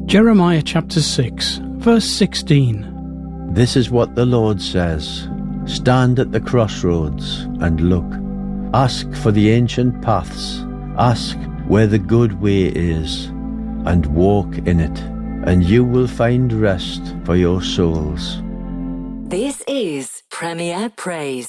Jeremiah chapter 6, verse 16. This is what the Lord says. Stand at the crossroads and look. Ask for the ancient paths. Ask where the good way is, and walk in it, and you will find rest for your souls. This is Premier Praise.